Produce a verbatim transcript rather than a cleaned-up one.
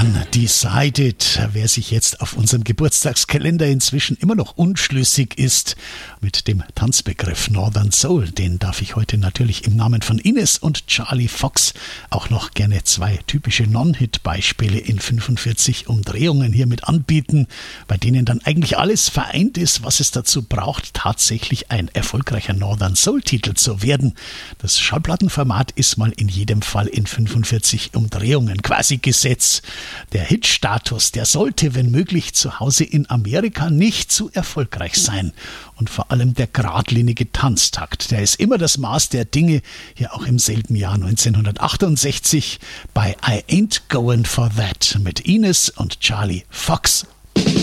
Undecided. Wer sich jetzt auf unserem Geburtstagskalender inzwischen immer noch unschlüssig ist mit dem Tanzbegriff Northern Soul, den darf ich heute natürlich im Namen von Ines und Charlie Fox auch noch gerne zwei typische Non-Hit-Beispiele in fünfundvierzig Umdrehungen hier mit anbieten, bei denen dann eigentlich alles vereint ist, was es dazu braucht, tatsächlich ein erfolgreicher Northern Soul-Titel zu werden. Das Schallplattenformat ist mal in jedem Fall in fünfundvierzig Umdrehungen quasi Gesetz. Der Hitstatus, der sollte, wenn möglich, zu Hause in Amerika nicht zu erfolgreich sein. Und vor allem der geradlinige Tanztakt, der ist immer das Maß der Dinge, hier auch im selben Jahr neunzehnhundertachtundsechzig bei I Ain't Going For That mit Ines und Charlie Fox.